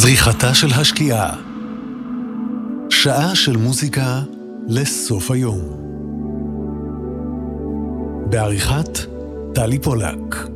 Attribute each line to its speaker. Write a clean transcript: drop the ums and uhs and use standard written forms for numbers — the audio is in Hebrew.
Speaker 1: זריחתה של השקיעה. שעה של מוזיקה לסוף היום. בעריכת טלי פולק.